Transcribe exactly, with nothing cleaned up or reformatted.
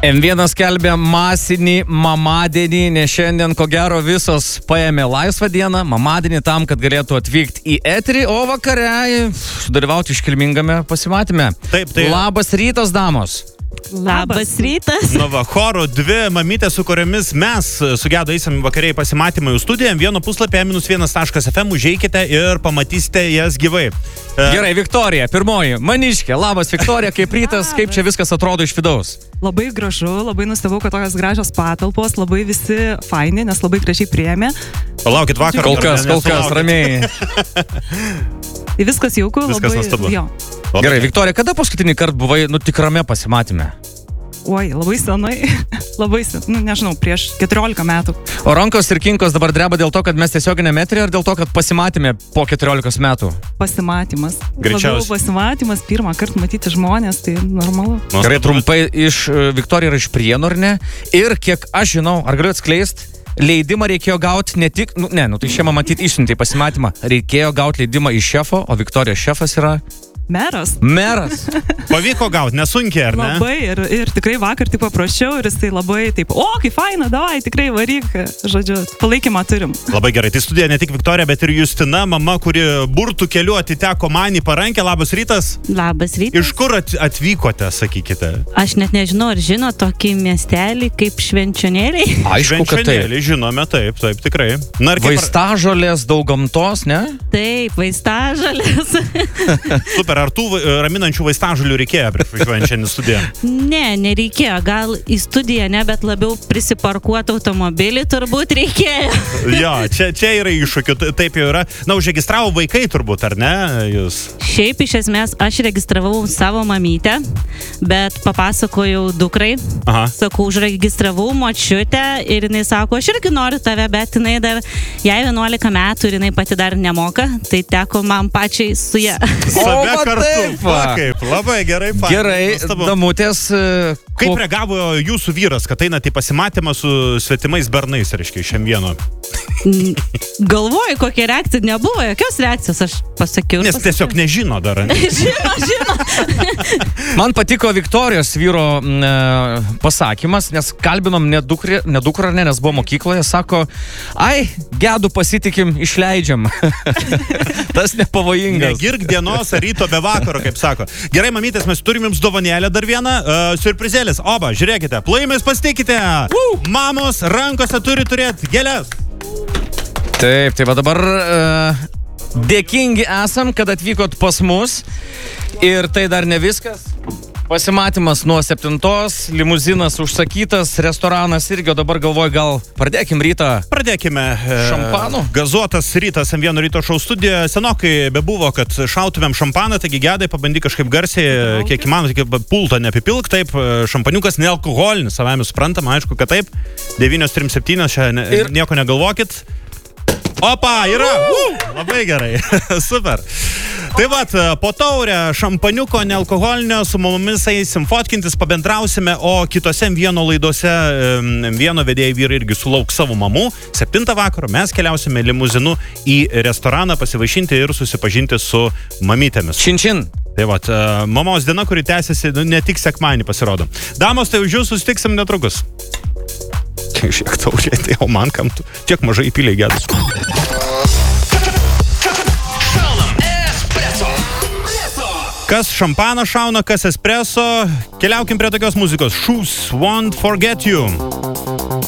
M vienas skelbia masinį mamadienį, nes šiandien ko gero visos paėmė laisvą dieną, mamadienį tam, kad galėtų atvykti į eterį, o vakare dalyvauti iškilmingame pasimatyme. Taip, tai... Labas rytas, damos. Labas rytas. Nu va, choro dvi mamytės, su kuriomis mes su Gedu eisim vakariai pasimatymą į studiją. Vieno puslapį em vienas taškas ef em užeikite ir pamatysite jas gyvai. Gerai, Viktorija, pirmoji. Maniškė, labas Viktorija, kaip rytas, kaip čia viskas atrodo iš vidaus? Labai gražu, labai nustebau, kad tokios gražios patalpos, labai visi faini, nes labai gražiai priėmė. Palaukit vakar. Kol kas, kol kas, ramiai. Tai viskas jauku, viskas labai... nuostabu. Jo. Gerai, Viktorija, kada paskutinį kartą buvai, nu, tikrame pasimatyme? Oi, labai senai, labai senai, nu, nežinau, prieš keturiolika metų. O rankos ir kinkos dabar dreba dėl to, kad mes tiesioginėme eteryje, ar dėl to, kad pasimatėme po keturiolikos metų? Pasimatymas. Greičiausiai. Labiau pasimatymas, pirmą kartą matyti žmonės, tai normalu. Gerai, trumpai iš Viktorija yra iš Prienų, ar ne? Ir kiek aš žinau, ar galiu atskleisti, leidimą reikėjo gauti ne tik, nu, ne, nu tai šiandien matyti išsiuntė pasimatymą, reikėjo gauti leidimą iš šefo, o Viktorijos šefas yra... Meras. Meras. Pavyko gauti, nesunkiai, ar ne? Labai, ir, ir tikrai vakar taip paprašiau, ir jis tai labai taip, o, kaip faina, davai, tikrai varyk, žodžiu, palaikymą turim. Labai gerai, tai studija ne tik Viktorija, bet ir Justina, mama, kuri burtų keliu atiteko man į parankę. Labas rytas. Labas rytas. Iš kur at, atvykote, sakykite? Aš net nežinau, ar žino tokį miestelį kaip Švenčionėliai. Aišku, kad taip. Žinome, taip, taip, tikrai. Na, kaip... Vaistažolės, daug gamtos, ne? Taip, vaistažolės. Super, ar tų raminančių vaistažolių reikėjo prieš važiuojant šiandien studiją? Ne, nereikėjo. Gal į studiją ne, bet labiau prisiparkuoti automobilį turbūt reikėjo. Jo, čia, čia yra iššūkių, taip jau yra. Na, užregistravo vaikai turbūt, ar ne, jūs? Šiaip iš esmės aš registravau savo mamytę, bet papasakojau dukrai. Aha. Sakau, užregistravau močiutę ir jinai sako, aš irgi noriu tave, bet jinai dar, jai vienuolika metų ir jinai pati dar nemoka, tai teko man pačiai su ją. Save kartu. Va, kaip, labai gerai. Pavyzdžiui. Gerai, damutės. Kaip kok... reagavo jūsų vyras, kad einate į pasimatymą su svetimais bernais, reiškia, iš em vieno? Galvoju, kokia reakcija, nebuvo jokios reakcijos, aš pasakiau. Nes pasakiau. Tiesiog nežino dar. žino, žino. Man patiko Viktorijos vyro e, pasakymas, nes kalbinom ne dukrą, ne dukrą, ne, nes buvo mokykloje, sako, ai, Gedu pasitikim, išleidžiam. Tas nepavojingas. Negirk dienos ar ryto be vakaro, kaip sako. Gerai, mamytės, mes turim jums dovanėlę dar vieną, uh, siurprizėlis. Oba, žiūrėkite, plojimais pasitikite. Uh! Mamos rankose turi turėti gėlės. Taip, tai va dabar uh, dėkingi esam, kad atvykot pas mus. Ir tai dar ne viskas. Pasimatymas nuo septintos, limuzinas užsakytas, restoranas irgi, o dabar galvoju, gal pradėkim rytą. Pradėkime. Šampanų. E, gazuotas rytas em vieno ryto šou studijoje. Senokai bebuvo, kad šautumėm šampaną, taigi Gedai pabandyk kažkaip garsiai, kiek įmanoma, tik pulto neapipilk, taip, šampaniukas nealkoholinis, savame suprantama, aišku, kad taip. devynios trim septynios, čia ne, ir... nieko negalvokit. Opa, yra! Uh, labai gerai. Super. Tai vat, po taurę šampaniuko nealkoholinio su mumis eisim fotkintis, pabendrausime, o kitose em vieno laidose em vieno vedėjai vyrai irgi sulauks savo mamų. Septintą vakaro mes keliausime limuzinu į restoraną pasivaišinti ir susipažinti su mamytėmis. Čin čin. Tai vat, mamos diena, kuri tęsiasi, nu, ne tik sekmadienį pasirodo. Damos, tai už jūs susitiksim netrukus. Šiek taurė, tai o man kam tu tiek mažai įpiliai Gedus. Kas šampaną šauna, kas espreso. Keliaukim prie tokios muzikos. Shoes Won't Forget You.